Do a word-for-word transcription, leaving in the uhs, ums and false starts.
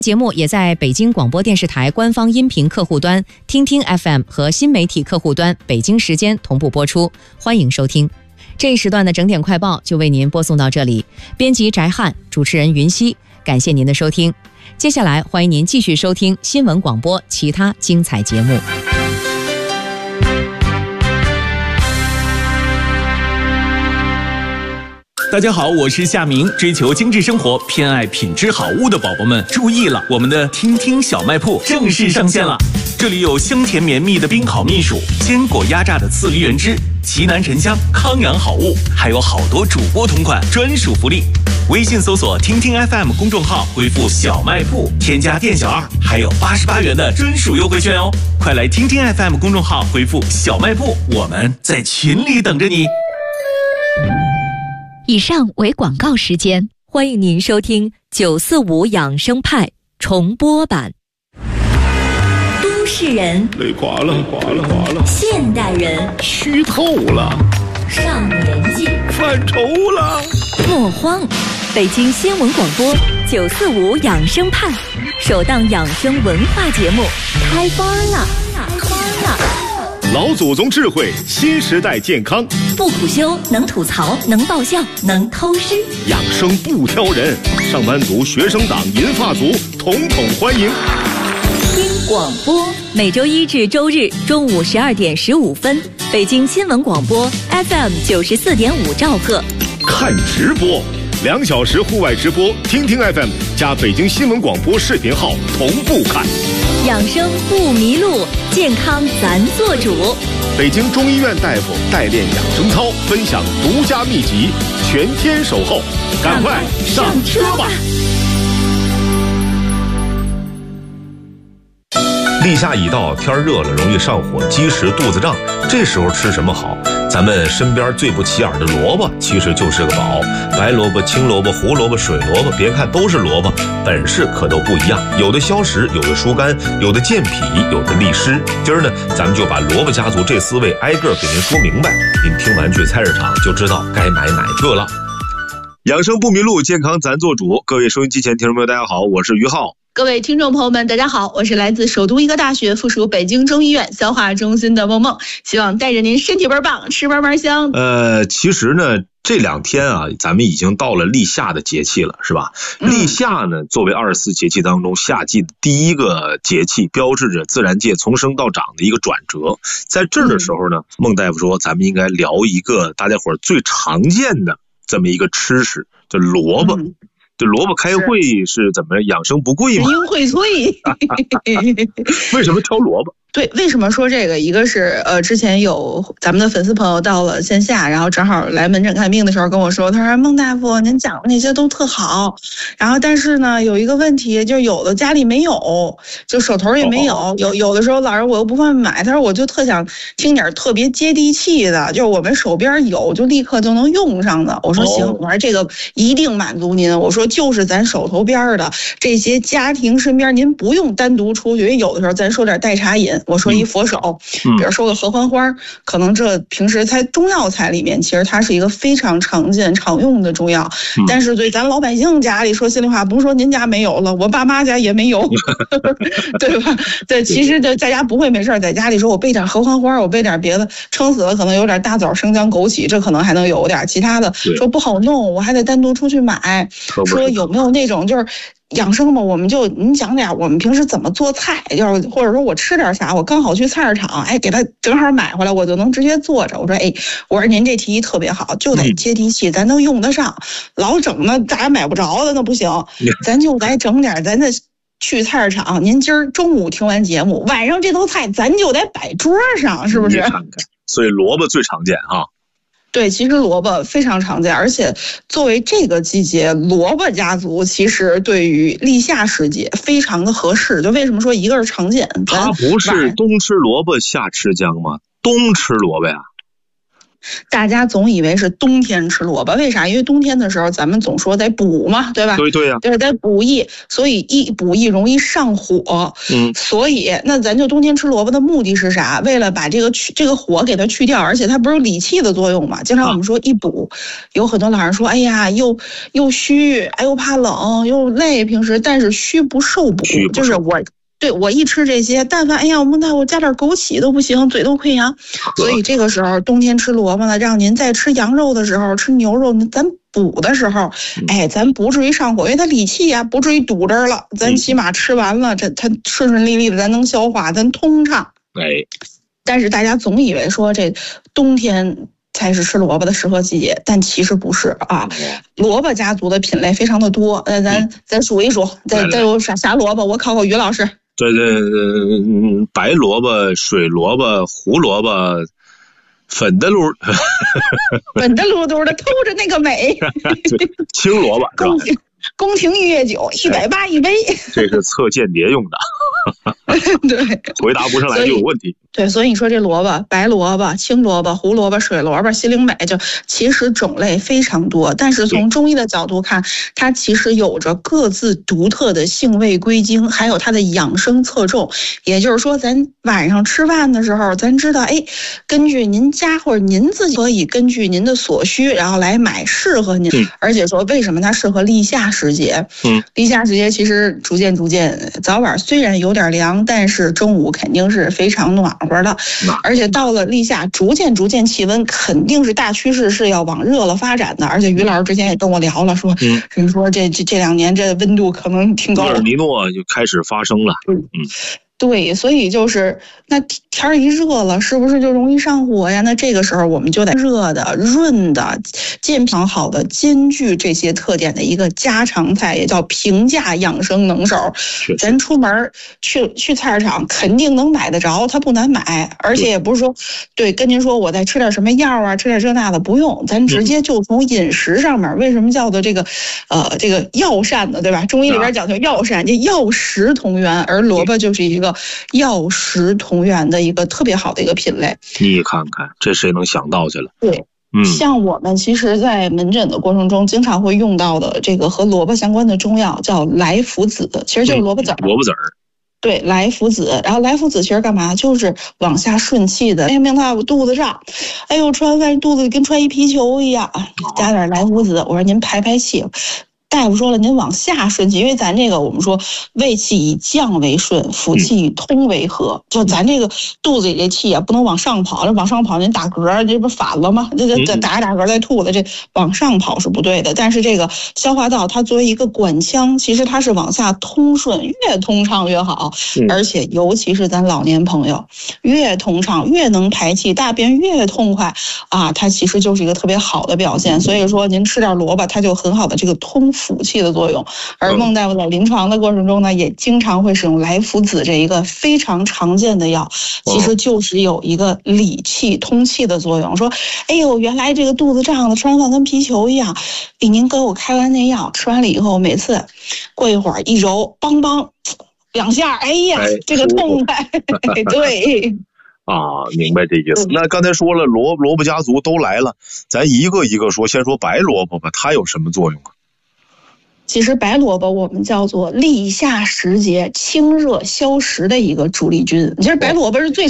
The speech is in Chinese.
节目也在北京广播电视台官方音频客户端、听听 F M 和新媒体客户端北京时间同步播出，欢迎收听。这一时段的整点快报就为您播送到这里，编辑翟汉，主持人云溪，感谢您的收听。接下来欢迎您继续收听新闻广播其他精彩节目。 大家好，我是夏明。追求精致生活、偏爱品质好物的宝宝们注意了，我们的听听小卖铺正式上线了。这里有香甜绵密的冰烤蜜薯、坚果压榨的刺梨原汁、奇楠沉香、康阳好物，还有好多主播同款专属福利。微信搜索听听 F M 公众号，回复小卖铺，添加店小二，还有八十八元的专属优惠券哦！快来听听 F M 公众号，回复小卖铺，我们在群里等着你。 以上为广告时间，欢迎您收听九四五养生派重播版。都市人累垮了，垮了，垮了； 现代人虚透了， 上年纪犯愁了。 莫慌，北京新闻广播九四五养生派首档养生文化节目开班了，开班了。 老祖宗智慧，新时代健康， 不苦修，能吐槽，能爆笑，能偷师， 养生不挑人，上班族、学生党、银发族统统欢迎。 听广播，每周一至周日中午十二点十五分，北京新闻广播 F M 九十四点五兆赫。 看直播，两小时户外直播，听听 F M 加北京新闻广播视频号同步看。 养生不迷路，健康咱做主。 北京中医院大夫代练养生操，分享独家秘籍，全天守候，赶快上车吧！ 立夏已到，天热了容易上火、积食、肚子胀，这时候吃什么好？咱们身边最不起眼的萝卜其实就是个宝，白萝卜、青萝卜、胡萝卜、水萝卜，别看都是萝卜，本事可都不一样，有的消食，有的疏肝，有的健脾，有的利湿。今儿呢，咱们就把萝卜家族这四味挨个给您说明白，您听完去菜市场就知道该买哪个了。养生不迷路，健康咱做主。各位收音机前听众朋友大家好，我是于浩。 各位听众朋友们大家好，我是来自首都医科大学附属北京中医院消化中心的梦梦，希望带着您身体倍棒，吃嘛嘛香。 呃，其实呢这两天啊，咱们已经到了立夏的节气了，是吧？嗯、立夏呢，作为二十四节气当中夏季的第一个节气，标志着自然界从生到长的一个转折。在这儿的时候呢，孟、嗯、大夫说，咱们应该聊一个大家伙最常见的这么一个吃食，叫萝卜。嗯，这萝卜开会是怎么养生不贵吗？ 英荟萃。 为什么挑萝卜？ 对，为什么说这个？一个是呃，之前有咱们的粉丝朋友到了线下，然后正好来门诊看病的时候跟我说，他说孟大夫，您讲的那些都特好，然后但是呢有一个问题，就有的家里没有，就手头也没有，哦、有有的时候老人我又不方便买，他说我就特想听点特别接地气的，就是我们手边有就立刻就能用上的。我说行，我说这个一定满足您。我说就是咱手头边的这些家庭身边，您不用单独出去，因为有的时候咱说点代茶饮。我说一佛手，比如说个合欢花，可能这平时在中药材里面，其实它是一个非常常见常用的中药。但是对咱老百姓家里，说心里话，不是说您家没有了，我爸妈家也没有，对吧？对，其实在家不会没事，在家里说我备点合欢花，我备点别的，撑死了可能有点大枣、生姜、枸杞，这可能还能有点，其他的说不好弄，我还得单独出去买。说有没有那种就是养生嘛，我们就您讲点我们平时怎么做菜，就是或者说我吃点啥，我刚好去菜市场，哎，给他正好买回来，我就能直接做着。我说，哎，我说您这提议特别好，就得接地气，咱能用得上。老整那大家买不着的那不行，咱就得整点，咱得去菜市场。您今儿中午听完节目，晚上这道菜咱就得摆桌上，是不是？ 看看，所以萝卜最常见啊。 对，其实萝卜非常常见，而且作为这个季节，萝卜家族其实对于立夏时节非常的合适。就为什么说一个是常见， 它不是冬吃萝卜夏吃姜吗？冬吃萝卜呀。 大家总以为是冬天吃萝卜，为啥？因为冬天的时候咱们总说得补嘛，对吧？ 对对呀、啊， 就是得补益，所以一补益容易上火。嗯，所以那咱就冬天吃萝卜的目的是啥？为了把这个去这个火给它去掉，而且它不是有理气的作用嘛？经常我们说一补，啊、有很多老人说，哎呀，又又虚，哎又怕冷，又累，平时但是虚不受补， 虚不受就是我。对，我一吃这些，但凡哎呀，我梦到我加点枸杞都不行，嘴都溃疡。所以这个时候冬天吃萝卜呢，让您在吃羊肉的时候、吃牛肉，咱补的时候，哎，咱不至于上火，因为它理气呀，不至于堵着了。咱起码吃完了，这它顺顺利利的，咱能消化，咱通畅。 哎， 但是大家总以为说这冬天才是吃萝卜的适合季节，但其实不是啊。萝卜家族的品类非常的多，呃，咱咱数一数，再再有啥啥萝卜，我考考于老师。 对对，嗯，白萝卜、水萝卜、胡萝卜、粉的噜， 粉的噜嘟的，透着那个美。 青萝卜是吧？ 宫廷宫廷御宴酒一百八一杯， 这是测间谍用的。 对， 回答不上来就有问题。 对，所以你说这萝卜，白萝卜、青萝卜、胡萝卜、水萝卜、西灵美，就其实种类非常多。但是从中医的角度看，它其实有着各自独特的性味归经，还有它的养生侧重。也就是说，咱晚上吃饭的时候，咱知道，哎，根据您家或者您自己可以根据您的所需，然后来买适合您。嗯、而且说为什么它适合立夏时节？嗯，立夏时节其实逐渐逐渐，早晚虽然有点凉，但是中午肯定是非常暖和的。而且到了立夏，逐渐逐渐气温肯定是大趋势，是要往热了发展的。而且于老师之前也跟我聊了，说，嗯，人说这这这两年这温度可能挺高， 厄尔尼诺就开始发生了。嗯嗯。 对，所以就是那天儿一热了，是不是就容易上火呀？那这个时候我们就得热的、润的、健康好的，兼具这些特点的一个家常菜，也叫平价养生能手。咱出门去去菜市场肯定能买得着，它不难买，而且也不是说对跟您说我再吃点什么药啊，吃点这那的，不用，咱直接就从饮食上面。为什么叫做这个呃这个药膳呢？对吧？中医里边讲究药膳，这药食同源，而萝卜就是一个药食同源的一个特别好的一个品类。 你看看这谁能想到去了？ 对，嗯，像我们其实在门诊的过程中经常会用到的这个和萝卜相关的中药叫莱菔子，其实就是萝卜籽儿、 嗯、萝卜籽儿。 对，莱菔子，然后莱菔子其实干嘛？就是往下顺气的。哎呀，明太我肚子胀，哎呦，吃完饭肚子跟穿一皮球一样，加点莱菔子，我说您排排气。大夫说了，您往下顺气，因为咱这个我们说胃气以降为顺，腑气以通为和，就咱这个肚子里这气啊，不能往上跑，这往上跑您打嗝，这不反了吗？这这打打嗝再吐的，这往上跑是不对的。但是这个消化道它作为一个管腔，其实它是往下通顺，越通畅越好。而且尤其是咱老年朋友，越通畅越能排气，大便越痛快啊，它其实就是一个特别好的表现。所以说您吃点萝卜，它就很好的这个通腑气的作用。而孟大夫在临床的过程中呢，也经常会使用莱菔子这一个非常常见的药，其实就是有一个理气通气的作用。说，哎呦，原来这个肚子胀的，吃完饭跟皮球一样。给您给我开完那药，吃完了以后，每次过一会儿一揉，梆梆两下，哎呀，哎这个痛快，对。 啊，明白这意思。那刚才说了，萝萝卜家族都来了，咱一个一个说。先说白萝卜吧，它有什么作用啊？ 其实白萝卜我们叫做立夏时节清热消食的一个主力军。其实白萝卜是最